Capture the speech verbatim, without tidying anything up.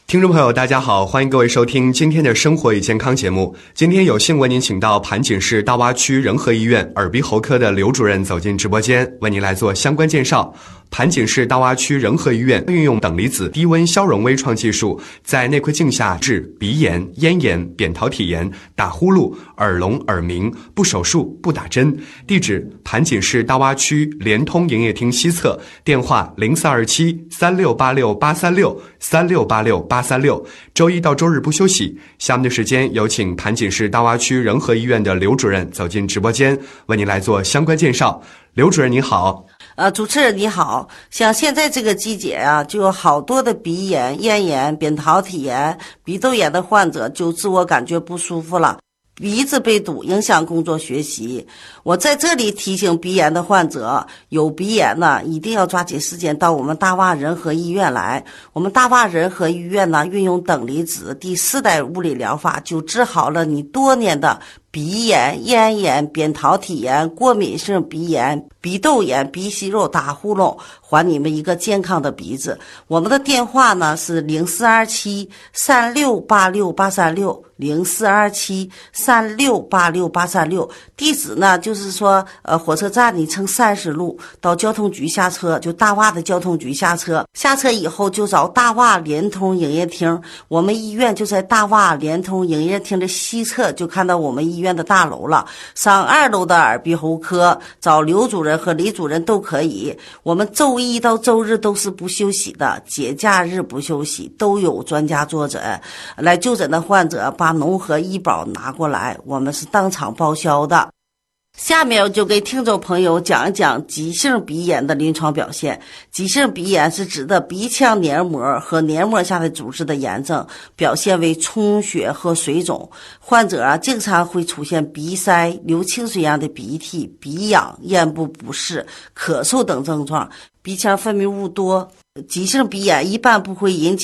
听众朋友大家好，欢迎各位收听今天的生活与健康节目。今天有幸为您请到盘锦市大洼区仁和医院耳鼻喉科的刘主任走进直播间，为您来做相关介绍。盘锦市大洼区仁和医院运用等离子低温消融微创技术，在内窥镜下治鼻炎、咽炎、扁桃体炎、打呼噜、耳聋、耳鸣，不手术不打针。地址：盘锦市大洼区联通营业厅西侧，电话零四二七三六八六八三六三六八六八三六，周一到周日不休息。下面的时间有请盘锦市大洼区仁和医院的刘主任走进直播间，为您来做相关介绍。刘主任你好。 呃，主持人你好，像现在这个季节啊，就有好多的鼻炎、咽炎、扁桃体炎、鼻窦炎的患者就自我感觉不舒服了，鼻子被堵，影响工作学习。我在这里提醒鼻炎的患者，有鼻炎呢，一定要抓紧时间到我们大洼仁和医院来。我们大洼仁和医院呢，运用等离子第四代物理疗法，就治好了你多年的鼻炎、咽炎、扁桃体炎、过敏性鼻炎、鼻窦炎、鼻息肉、打呼噜，还你们一个健康的鼻子。我们的电话呢是零四二七三六八六八三六，零四二七三六八六八三六。地址呢就是说，呃，火车站你乘三十路到交通局下车，就大洼的交通局下车，下车以后就找大洼联通营业厅，我们医院就在大洼联通营业厅的西侧，就看到我们医院院的大楼了。上二楼的耳鼻喉科找刘主任和李主任都可以。我们周一到周日都是不休息的，节假日不休息，都有专家坐诊。来就诊的患者把农合医保拿过来，我们是当场报销的。下面我就给听众朋友讲一讲急性鼻炎的临床表现。急性鼻炎是指的鼻腔黏膜和黏膜下的组织的炎症，表现为充血和水肿。患者啊，经常会出现鼻塞、流清水样的鼻涕、鼻痒、咽部不适、咳嗽等症状，鼻腔分泌物多。急性鼻炎一般不会引起